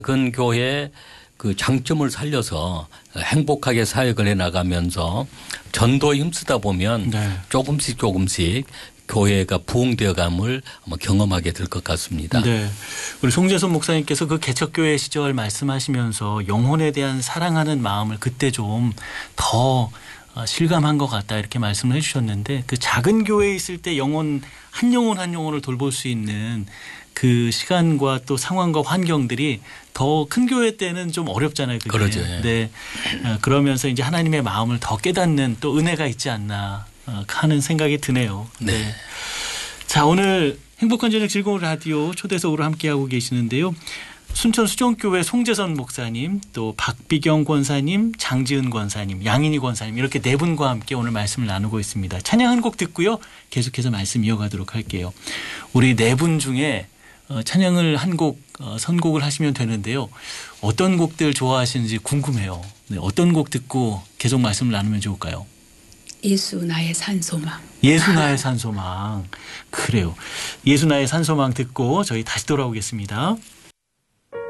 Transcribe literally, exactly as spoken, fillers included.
큰 교회의 그 장점을 살려서 행복하게 사역을 해 나가면서 전도에 힘쓰다 보면 네. 조금씩 조금씩 교회가 부흥되어감을 아마 경험하게 될 것 같습니다. 네, 우리 송재선 목사님께서 그 개척교회 시절 말씀하시면서 영혼에 대한 사랑하는 마음을 그때 좀 더 실감한 것 같다 이렇게 말씀을 해 주셨는데 그 작은 교회에 있을 때 영혼 한 영혼 한 영혼을 돌볼 수 있는 그 시간과 또 상황과 환경들이 더 큰 교회 때는 좀 어렵잖아요. 그게. 그러죠. 예. 네. 그러면서 이제 하나님의 마음을 더 깨닫는 또 은혜가 있지 않나 하는 생각이 드네요. 네. 네. 자, 오늘 행복한 저녁 즐거운 라디오 초대석으로 함께하고 계시는데요. 순천 수정교회 송재선 목사님, 또 박비경 권사님, 장지은 권사님, 양인희 권사님 이렇게 네 분과 함께 오늘 말씀을 나누고 있습니다. 찬양 한 곡 듣고요. 계속해서 말씀 이어가도록 할게요. 우리 네 분 중에 찬양을 한 곡 선곡을 하시면 되는데요. 어떤 곡들 좋아하시는지 궁금해요. 네, 어떤 곡 듣고 계속 말씀을 나누면 좋을까요? 예수 나의 산소망. 예수 나의 산소망. 그래요. 예수 나의 산소망 듣고 저희 다시 돌아오겠습니다.